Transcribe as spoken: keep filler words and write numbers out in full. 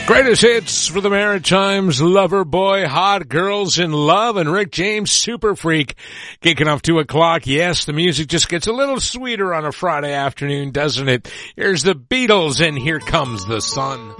Greatest hits for the Maritimes, Lover Boy, Hot Girls in Love, and Rick James, Super Freak. Kicking off two o'clock. Yes, the music just gets a little sweeter on a Friday afternoon, doesn't it? Here's the Beatles, and Here Comes the Sun.